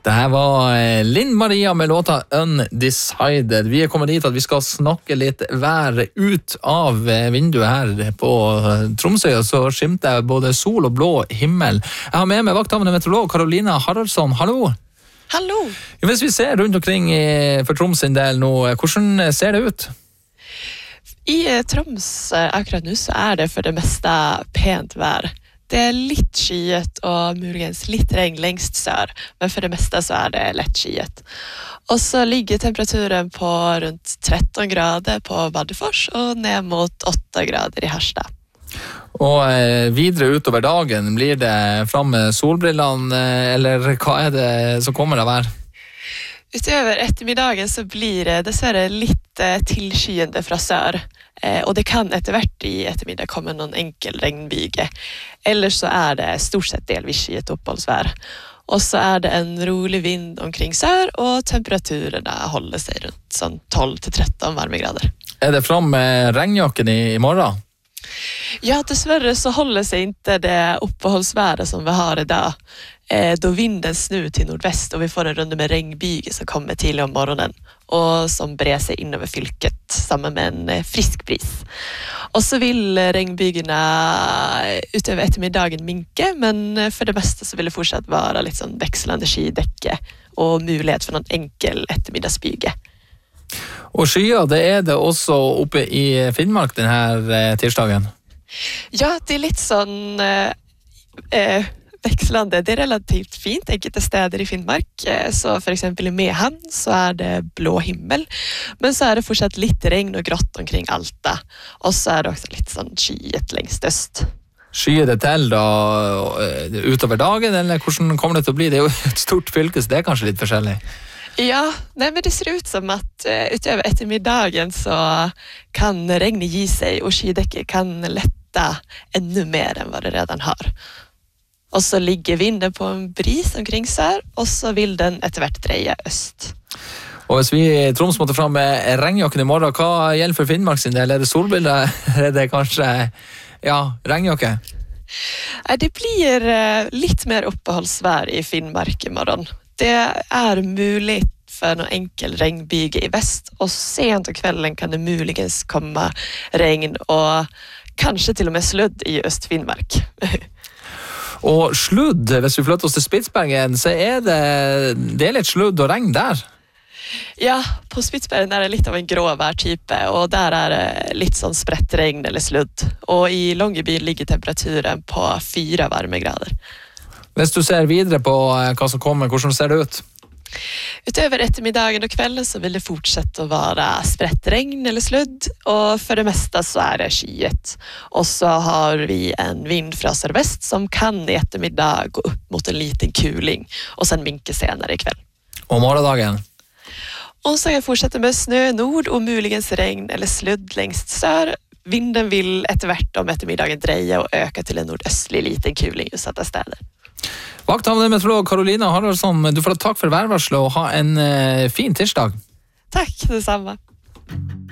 Det här var Linn Maria med låta Undecided. Vi kommet dit at vi skal snakke litt vær ut av vinduet her på Tromsø, og så skimter jeg både sol og blå himmel. Jeg har med meg vakthavende meteorolog Karolina Haraldsson. Hallo! Hallo! Hvis vi ser rundt omkring for Troms sin del nå, hvordan ser det ut? I Troms akkurat nå så det for det meste pent vær. Det litt skyet og muligens litt regn lengst sør, men for det meste så det lett skyet. Og så ligger temperaturen på rundt 13 grader på Baddefors og ned mot 8 grader i Harstad. Og videre utover dagen, blir det fram med solbrillene, eller hva det som kommer av vær? Utover ettermiddagen så blir det dessverre litt tilskyende fra sør. Og det kan etter hvert i ettermiddag komme noen enkel regnbyge. Ellers så det stort sett delvis skyet oppholdsvær. Og så det en rolig vind omkring sør, og temperaturene holder seg rundt sånn 12-13 varmegrader. Det fram med regnjakken i morgen? Ja, dessverre så holder seg ikke det oppholdsværet som vi har i dag. Då vinden snur til nordvest, og vi får en runde med regnbyge som kommer tidlig om morgenen, og som brer seg innover fylket sammen med en frisk bris. Og så vil regnbygene utover ettermiddagen minke, men for det meste så vil det fortsatt være litt sånn vekslende skydekke og mulighet for noen enkel ettermiddagsbyge. Og skyer, det også oppe i Finnmark denne tirsdagen? Ja, det litt sånn vekslande. Det relativt fint enkelte steder i Finnmark. Så for eksempel i Mehamn så det blå himmel. Men så det fortsatt litt regn og grått omkring Alta. Og så det også litt sånn skyet lengst øst. Skyer det til da utover dagen, eller hvordan kommer det til å bli? Det jo et stort fylke, så det kanskje litt forskjellig. Ja, men det ser ut som at utover ettermiddagen så kan regnet gi seg, og skydekket kan lette ännu mer enn hva det redan har. Og så ligger vinden på en bris omkring sør, og så vil den etter hvert dreie øst. Og hvis vi i Troms måtte fram med regnjakken i morgen, hva gjelder for Finnmark sin del? Det solbilder? Det kanskje, regnjakke? Det blir litt mer oppholdsvær i Finnmark i morgen. Det mulig for noen enkel regnbyge i vest, og sent om kvelden kan det muligens komme regn, og kanskje til og med sludd i Øst-Finnmark. Og sludd, hvis vi flytter oss til Spitsbergen, så det litt sludd og regn der? Ja, på Spitsbergen det litt av en grå værtype, og der det litt sånn spredt regn eller sludd. Og i Longyearbyen ligger temperaturen på 4 varmegrader. Hvis du ser videre på hva som kommer, hvordan ser det ut? Utover ettermiddagen og kvelden så vil det fortsette å være spredt regn eller sludd, og for det meste så det skyet. Og så har vi en vind fra sørvest som kan i ettermiddag gå opp mot en liten kuling, og sen minke senere i kveld. Og morgendagen? Onsdagen fortsetter med snø nord og muligens regn eller sludd lengst sør. Vinden vil etter hvert om ettermiddagen dreie og øke til en nordøstlig liten kuling utsatte steder. Vakthavende meteorolog Karolina Haraldsson, du får takk for værvarslet og ha en fin tirsdag. Takk, det samme.